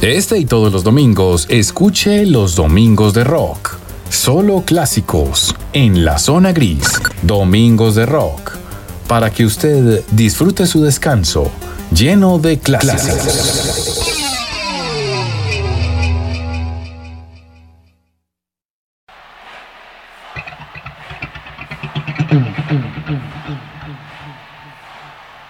Este y todos los domingos, escuche Los Domingos de Rock. Solo clásicos en la zona gris. Domingos de Rock. Para que usted disfrute su descanso lleno de clásicos.